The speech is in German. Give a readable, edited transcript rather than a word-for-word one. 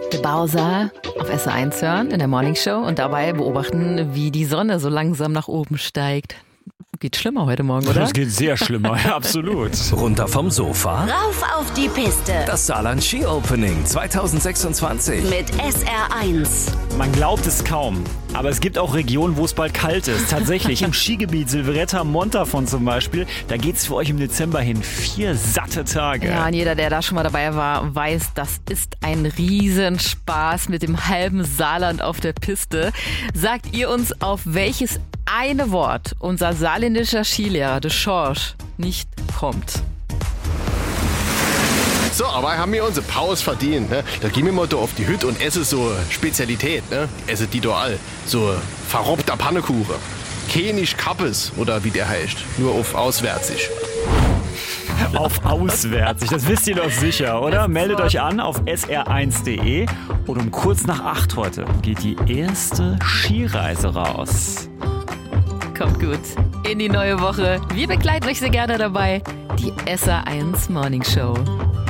Der Bowser auf SR1 hören in der Morningshow und dabei beobachten, wie die Sonne so langsam nach oben steigt. Geht schlimmer heute Morgen, oder? Das geht sehr schlimmer, ja, absolut. Runter vom Sofa. Rauf auf die Piste. Das Saarland Ski Opening 2026. Mit SR1. Man glaubt es kaum, aber es gibt auch Regionen, wo es bald kalt ist. Tatsächlich, im Skigebiet Silveretta Montafon zum Beispiel, da geht's für euch im Dezember hin 4 satte Tage. Ja, und jeder, der da schon mal dabei war, weiß, das ist ein Riesenspaß mit dem halben Saarland auf der Piste. Sagt ihr uns, auf welches eine Wort unser saarländischer Skilehrer, de Schorsch, nicht kommt? So, aber haben wir unsere Pause verdient. Ne? Da gehen wir mal da auf die Hütte und essen so Spezialität. Ne? Essen die da all. So verrobbter Pannekuchen. König Kappes oder wie der heißt. Nur auf Auswärtig. Auf Auswärtig, das wisst ihr doch sicher, oder? Meldet euch an auf sr1.de und um kurz nach 8 heute geht die erste Skireise raus. Kommt gut in die neue Woche. Wir begleiten euch sehr gerne dabei. Die SR1 Morning Show.